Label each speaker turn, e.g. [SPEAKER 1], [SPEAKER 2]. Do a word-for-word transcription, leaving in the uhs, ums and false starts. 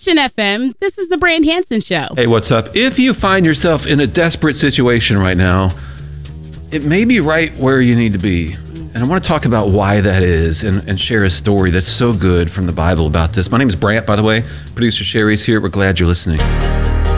[SPEAKER 1] Christian F M. This is the Brand Hansen Show.
[SPEAKER 2] Hey, what's up? If you find yourself in a desperate situation right now, it may be right where you need to be. And I want to talk about why that is and, and share a story that's so good from the Bible about this. My name is Brant, by the way. Producer Sherry's here. We're glad you're listening.